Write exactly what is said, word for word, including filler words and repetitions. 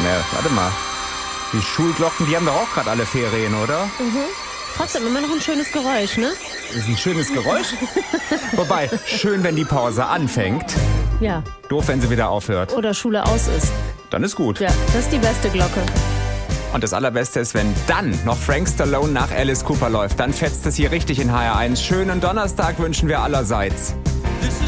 Ne, warte mal. Die Schulglocken, die haben doch auch gerade alle Ferien, oder? Mhm. Trotzdem immer noch ein schönes Geräusch, ne? Das ist ein schönes Geräusch. Wobei, schön, wenn die Pause anfängt. Ja. Doof, wenn sie wieder aufhört. Oder Schule aus ist. Dann ist gut. Ja, das ist die beste Glocke. Und das Allerbeste ist, wenn dann noch Frank Stallone nach Alice Cooper läuft. Dann fetzt es hier richtig in H R eins. Schönen Donnerstag wünschen wir allerseits.